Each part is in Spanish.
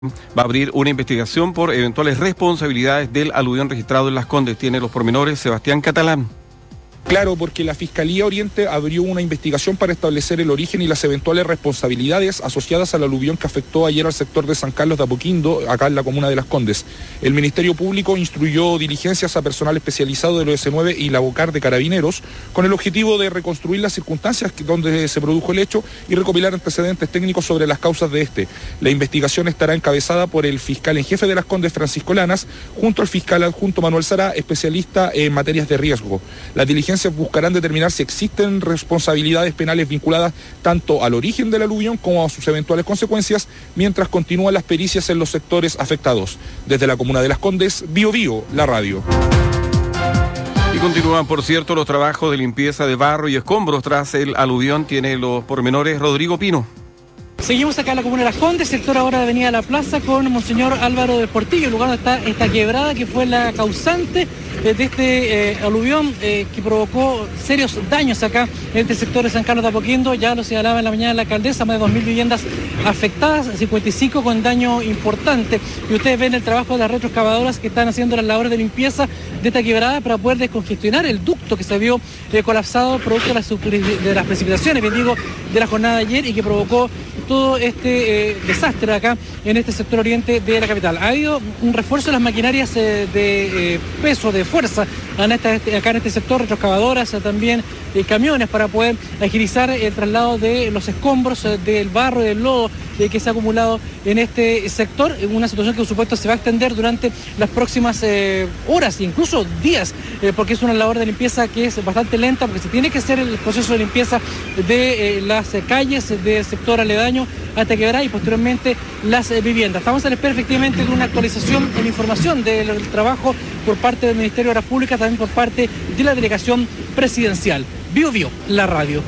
va a abrir una investigación por eventuales responsabilidades del aluvión registrado en Las Condes. Tiene los pormenores Sebastián Catalán. Claro, porque la Fiscalía Oriente abrió una investigación para establecer el origen y las eventuales responsabilidades asociadas al aluvión que afectó ayer al sector de San Carlos de Apoquindo, acá en la comuna de Las Condes. El Ministerio Público instruyó diligencias a personal especializado de los S9 y la Bocar de Carabineros con el objetivo de reconstruir las circunstancias donde se produjo el hecho y recopilar antecedentes técnicos sobre las causas de este. La investigación estará encabezada por el fiscal en jefe de Las Condes, Francisco Lanas, junto al fiscal adjunto Manuel Sará, especialista en materias de riesgo. Las diligencias buscarán determinar si existen responsabilidades penales vinculadas tanto al origen del aluvión como a sus eventuales consecuencias, mientras continúan las pericias en los sectores afectados. Desde la comuna de Las Condes, Bio Bio, la radio. Y continúan, por cierto, los trabajos de limpieza de barro y escombros tras el aluvión. Tiene los pormenores Rodrigo Pino. Seguimos acá en la comuna de Las Condes, sector ahora de Avenida La Plaza, con Monseñor Álvaro del Portillo, el lugar donde está esta quebrada que fue la causante de este aluvión que provocó serios daños acá en este sector de San Carlos de Apoquindo. Ya lo señalaba en la mañana la alcaldesa, más de 2.000 viviendas afectadas, 55 con daño importante. Y ustedes ven el trabajo de las retroexcavadoras que están haciendo las labores de limpieza de esta quebrada para poder descongestionar el ducto que se vio colapsado producto de las precipitaciones, bien digo, de la jornada de ayer y que provocó todo este desastre acá en este sector oriente de la capital. Ha habido un refuerzo de las maquinarias de peso, de fuerza, acá en este sector, retroexcavadoras, también camiones para poder agilizar el traslado de los escombros, del barro y del lodo que se ha acumulado en este sector, una situación que por supuesto se va a extender durante las próximas horas, incluso días, porque es una labor de limpieza que es bastante lenta, porque se tiene que hacer el proceso de limpieza de las calles del sector aledaño hasta quebrar y posteriormente las viviendas. Estamos a la espera efectivamente de una actualización en información del trabajo por parte del Ministerio de Obras Públicas, también por parte de la delegación presidencial. Bio Bio, la radio.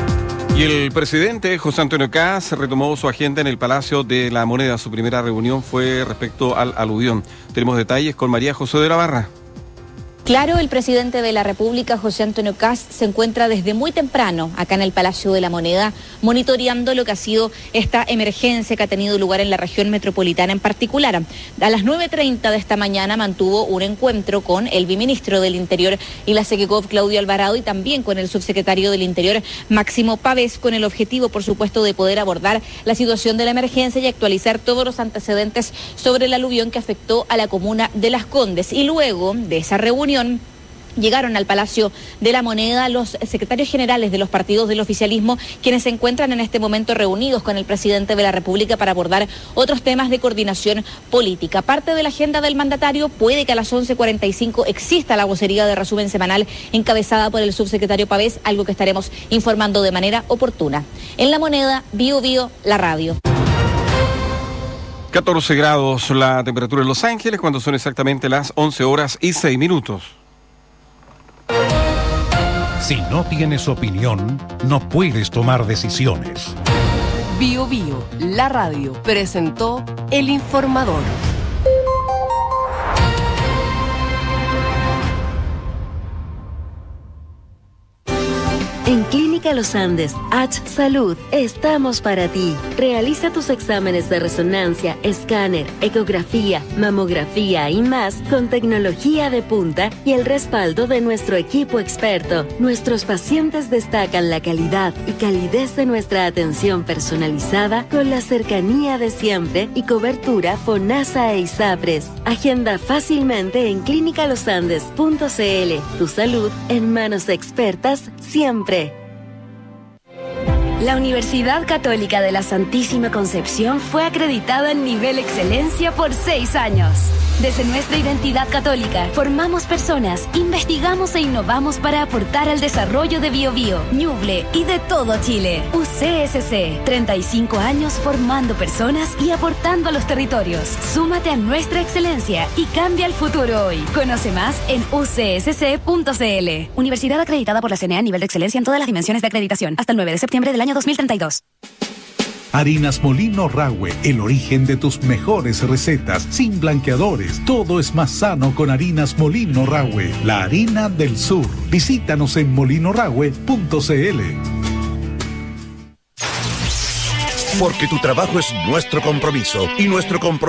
Y el presidente José Antonio Kast retomó su agenda en el Palacio de la Moneda. Su primera reunión fue respecto al aluvión. Tenemos detalles con María José de la Barra. Claro, el presidente de la República, José Antonio Kast, se encuentra desde muy temprano acá en el Palacio de la Moneda, monitoreando lo que ha sido esta emergencia que ha tenido lugar en la región metropolitana en particular. A las 9:30 de esta mañana mantuvo un encuentro con el viceministro del Interior y la SECECOV, Claudio Alvarado, y también con el subsecretario del Interior, Máximo Pavés, con el objetivo, por supuesto, de poder abordar la situación de la emergencia y actualizar todos los antecedentes sobre el aluvión que afectó a la comuna de Las Condes. Y luego de esa reunión, llegaron al Palacio de la Moneda los secretarios generales de los partidos del oficialismo, quienes se encuentran en este momento reunidos con el presidente de la República para abordar otros temas de coordinación política. Parte de la agenda del mandatario: puede que a las 11:45 exista la vocería de resumen semanal encabezada por el subsecretario Pavés, algo que estaremos informando de manera oportuna. En la Moneda, Bio Bio, la radio. 14 grados la temperatura en Los Ángeles cuando son exactamente las 11:06. Si no tienes opinión, no puedes tomar decisiones. Bio Bio, la radio, presentó El Informador. En Clínica Los Andes, H Salud, estamos para ti. Realiza tus exámenes de resonancia, escáner, ecografía, mamografía y más con tecnología de punta y el respaldo de nuestro equipo experto. Nuestros pacientes destacan la calidad y calidez de nuestra atención personalizada con la cercanía de siempre y cobertura FONASA e ISAPRES. Agenda fácilmente en clinicalosandes.cl. Tu salud en manos expertas siempre. La Universidad Católica de la Santísima Concepción fue acreditada en nivel excelencia por 6 años. Desde nuestra identidad católica, formamos personas, investigamos e innovamos para aportar al desarrollo de Biobío, Ñuble y de todo Chile. UCSC, 35 años formando personas y aportando a los territorios. Súmate a nuestra excelencia y cambia el futuro hoy. Conoce más en ucsc.cl. Universidad acreditada por la CNA a nivel de excelencia en todas las dimensiones de acreditación. Hasta el 9 de septiembre del año 2032. Harinas Molino Rahue, el origen de tus mejores recetas, sin blanqueadores. Todo es más sano con Harinas Molino Rahue, la harina del sur. Visítanos en molinorahue.cl. Porque tu trabajo es nuestro compromiso y nuestro compromiso